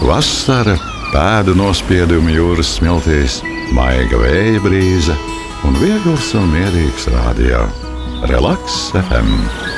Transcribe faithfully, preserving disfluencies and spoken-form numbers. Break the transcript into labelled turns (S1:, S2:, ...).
S1: Vasara, pēdu nospiedumi jūras smiltīs, maiga vēja brīze un viegls un mierīgs radio. Relaks F M.